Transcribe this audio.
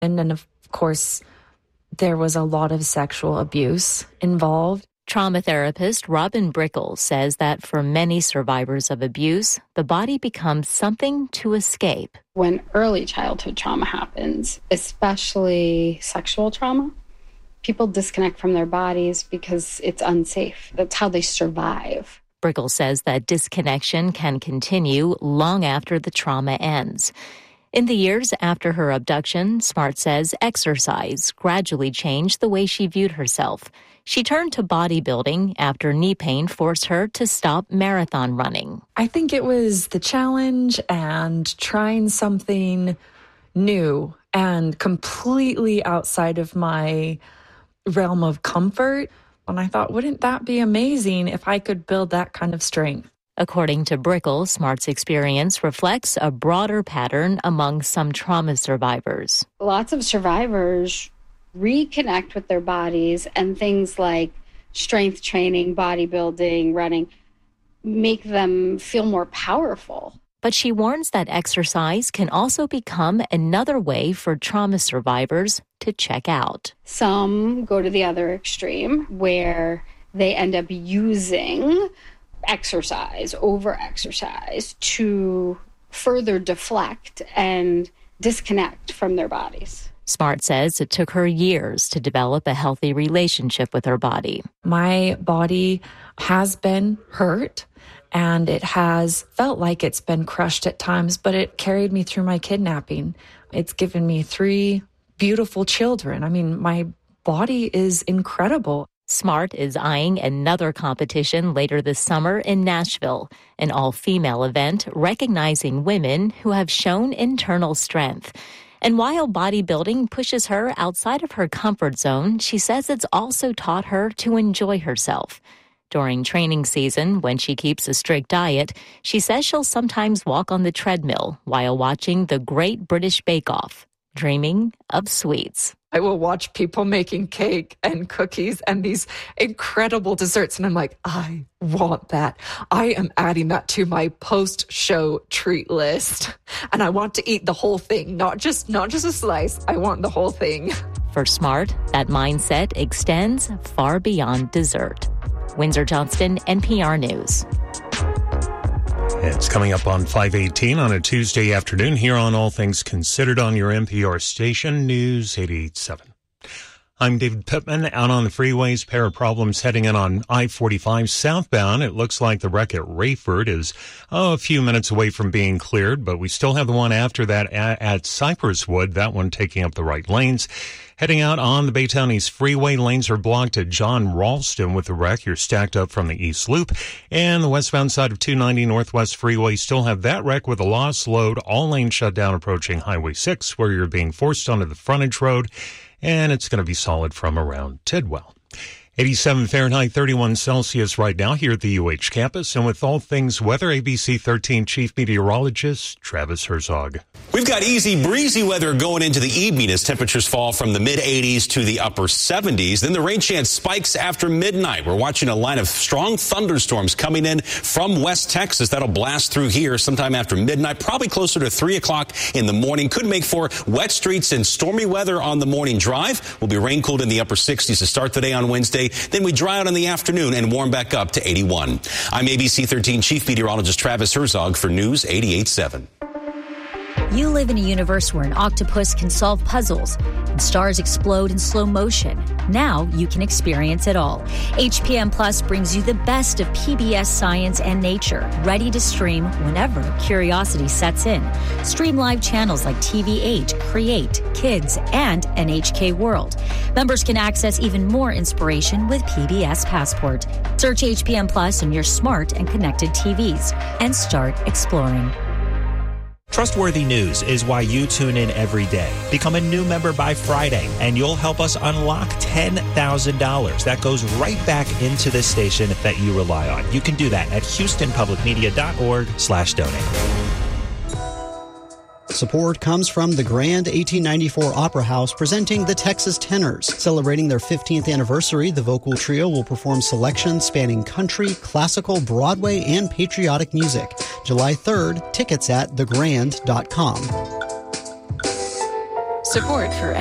And then, of course, there was a lot of sexual abuse involved. Trauma therapist Robin Brickell says that for many survivors of abuse, the body becomes something to escape. When early childhood trauma happens, especially sexual trauma, people disconnect from their bodies because it's unsafe. That's how they survive. Brickell says that disconnection can continue long after the trauma ends. In the years after her abduction, Smart says exercise gradually changed the way she viewed herself. She turned to bodybuilding after knee pain forced her to stop marathon running. I think it was the challenge and trying something new and completely outside of my realm of comfort. And I thought, wouldn't that be amazing if I could build that kind of strength? According to Brickell, Smart's experience reflects a broader pattern among some trauma survivors. Lots of survivors reconnect with their bodies, and things like strength training, bodybuilding, running make them feel more powerful. But she warns that exercise can also become another way for trauma survivors to check out. Some go to the other extreme where they end up using over-exercise to further deflect and disconnect from their bodies. Smart says it took her years to develop a healthy relationship with her body. My body has been hurt, and it has felt like it's been crushed at times, but it carried me through my kidnapping. It's given me 3 beautiful children. I mean, my body is incredible. Smart is eyeing another competition later this summer in Nashville, an all-female event recognizing women who have shown internal strength. And while bodybuilding pushes her outside of her comfort zone, she says it's also taught her to enjoy herself. During training season, when she keeps a strict diet, she says she'll sometimes walk on the treadmill while watching the Great British Bake Off, dreaming of sweets. I will watch people making cake and cookies and these incredible desserts, and I'm like, I want that. I am adding that to my post-show treat list. And I want to eat the whole thing, not just a slice. I want the whole thing. For Smart, that mindset extends far beyond dessert. Windsor Johnston, NPR News. It's coming up on 5:18 on a Tuesday afternoon here on All Things Considered on your NPR station, News 88.7. I'm David Pittman. Out on the freeways, pair of problems heading in on I-45 southbound. It looks like the wreck at Rayford is a few minutes away from being cleared, but we still have the one after that at Cypresswood, that one taking up the right lanes. Heading out on the Baytown East Freeway, lanes are blocked at John Ralston with the wreck. You're stacked up from the East Loop. And the westbound side of 290 Northwest Freeway still have that wreck with a lost load. All lanes shut down approaching Highway 6, where you're being forced onto the frontage road. And it's going to be solid from around Tidwell. 87 Fahrenheit, 31 Celsius right now here at the UH campus. And with all things weather, ABC 13 Chief Meteorologist Travis Herzog. We've got easy breezy weather going into the evening as temperatures fall from the mid-80s to the upper 70s. Then the rain chance spikes after midnight. We're watching a line of strong thunderstorms coming in from West Texas. That'll blast through here sometime after midnight, probably closer to 3 o'clock in the morning. Could make for wet streets and stormy weather on the morning drive. We'll be rain-cooled in the upper 60s to start the day on Wednesday. Then we dry out in the afternoon and warm back up to 81. I'm ABC 13 Chief Meteorologist Travis Herzog for News 88.7. You live in a universe where an octopus can solve puzzles and stars explode in slow motion. Now you can experience it all. HPM Plus brings you the best of PBS science and nature, ready to stream whenever curiosity sets in. Stream live channels like TV8, Create, Kids, and NHK World. Members can access even more inspiration with PBS Passport. Search HPM Plus in your smart and connected TVs and start exploring. Trustworthy News is why you tune in every day. Become a new member by Friday, and you'll help us unlock $10,000. That goes right back into the station that you rely on. You can do that at HoustonPublicMedia.org/donate. Support comes from the Grand 1894 Opera House presenting the Texas Tenors. Celebrating their 15th anniversary, the vocal trio will perform selections spanning country, classical, Broadway, and patriotic music. July 3rd, tickets at thegrand.com. Support for